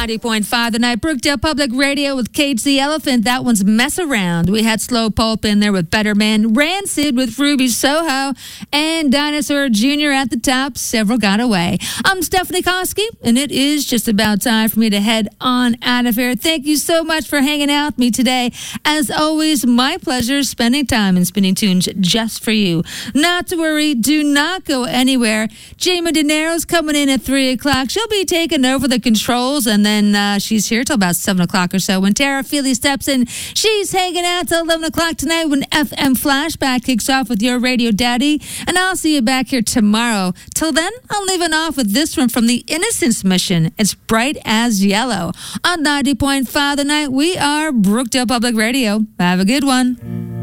90.5 The Night. Brookdale Public Radio with Cage the Elephant. That one's Mess Around. We had Slow Pulp in there with Better Man, Rancid with Ruby Soho, and Dinosaur Jr. at the top. Several got away. I'm Stephanie Koski, and it is just about time for me to head on out of here. Thank you so much for hanging out with me today. As always, my pleasure spending time and spinning tunes just for you. Not to worry, do not go anywhere. Jamie De Niro's coming in at 3 o'clock. She'll be taking over the controls, and then she's here till about 7 o'clock or so. When Tara Feely steps in, she's hanging out till 11 o'clock tonight when FM Flashback kicks off with your Radio Daddy. And I'll see you back here tomorrow. Till then, I'm leaving off with this one from the Innocence Mission. It's Bright as Yellow. On 90.5 The Night, we are Brookdale Public Radio. Have a good one.